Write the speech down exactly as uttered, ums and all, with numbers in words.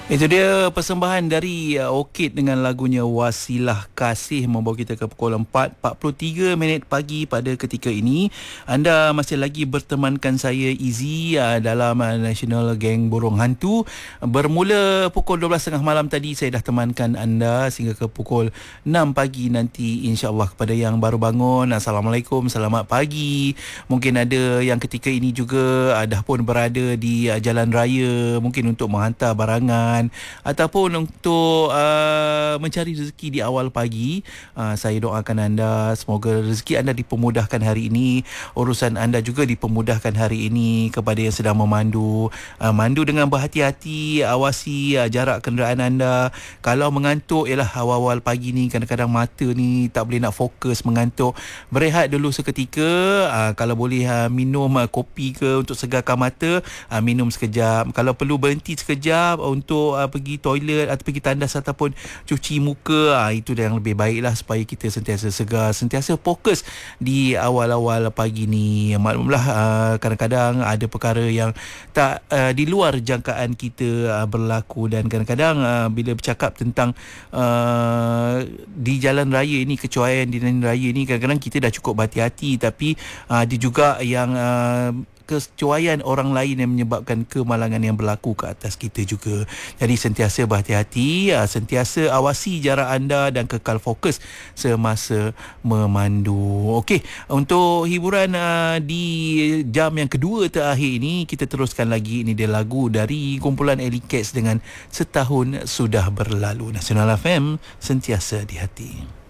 Itu dia persembahan dari uh, Orchid dengan lagunya Wasilah Kasih, membawa kita ke pukul empat empat puluh tiga minit pagi pada ketika ini. Anda masih lagi bertemankan saya Izzy uh, dalam uh, National Gang Borong Hantu. Bermula pukul dua belas tiga puluh malam tadi, saya dah temankan anda sehingga ke pukul enam pagi nanti, insya-Allah. Kepada yang baru bangun, Assalamualaikum, selamat pagi. Mungkin ada yang ketika ini juga uh, dah pun berada di uh, jalan raya, mungkin untuk menghantar barangan ataupun untuk uh, mencari rezeki di awal pagi. Uh, saya doakan anda semoga rezeki anda dipermudahkan hari ini, urusan anda juga dipermudahkan hari ini. Kepada yang sedang memandu, uh, mandu dengan berhati-hati, awasi uh, jarak kenderaan anda. Kalau mengantuk, ialah awal-awal pagi ni kadang-kadang mata ni tak boleh nak fokus, mengantuk, berehat dulu seketika. Uh, kalau boleh uh, minum uh, kopi ke untuk segarkan mata, uh, minum sekejap. Kalau perlu berhenti sekejap untuk uh, pergi toilet atau pergi tandas ataupun cuci muka, uh, itu yang lebih baiklah supaya kita sentiasa segar, sentiasa fokus di awal-awal pagi ni. Maklumlah uh, kadang-kadang ada perkara yang tak uh, di luar jangkaan kita uh, berlaku, dan kadang-kadang uh, bila bercakap tentang uh, di jalan raya ini, kecuaian di jalan raya ini, kadang-kadang kita dah cukup berhati-hati, tapi uh, ada juga yang uh, kecuaian orang lain yang menyebabkan kemalangan yang berlaku ke atas kita juga. Jadi sentiasa berhati-hati, sentiasa awasi jarak anda dan kekal fokus semasa memandu. Okey, untuk hiburan uh, di jam yang kedua terakhir ini, kita teruskan lagi. Ini dia lagu dari kumpulan Alley Cats dengan Setahun Sudah Berlalu. Nasional F M, sentiasa di hati.